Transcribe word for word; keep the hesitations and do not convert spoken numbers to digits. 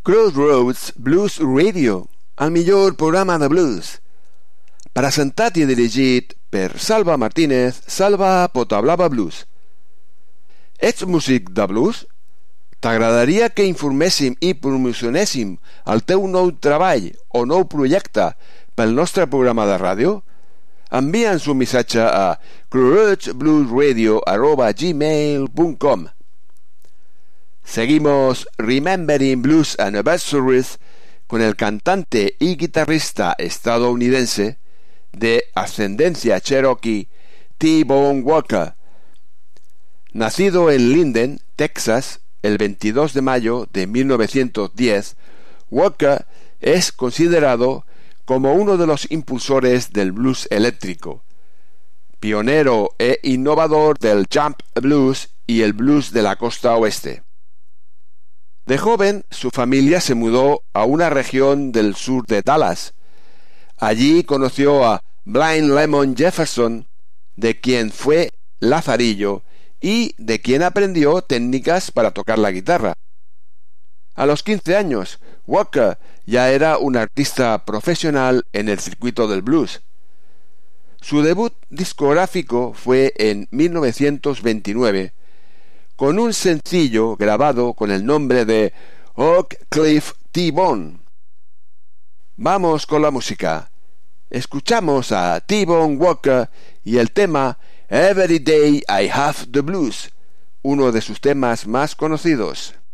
Crossroads Blues Radio, el millor programa de blues, presentat i dirigit per Salva Martínez, Salva Potablava Blues. Ets músic de blues? T'agradaria que informéssim i promocionéssim el teu nou treball o nou projecte pel nostre programa de ràdio? Envia'ns un missatge a crossroadsbluesradio arroba gmail punto com. Seguimos Remembering Blues Anniversaries con el cantante y guitarrista estadounidense de ascendencia cherokee T-Bone Walker. Nacido en Linden, Texas, el veintidós de mayo de mil novecientos diez, Walker es considerado como uno de los impulsores del blues eléctrico, pionero e innovador del jump blues y el blues de la costa oeste. De joven, su familia se mudó a una región del sur de Dallas. Allí conoció a Blind Lemon Jefferson, de quien fue lazarillo y de quien aprendió técnicas para tocar la guitarra. A los quince años, Walker ya era un artista profesional en el circuito del blues. Su debut discográfico fue en mil novecientos veintinueve, con un sencillo grabado con el nombre de Oak Cliff T-Bone. Vamos con la música. Escuchamos a T-Bone Walker y el tema Every Day I Have the Blues, uno de sus temas más conocidos.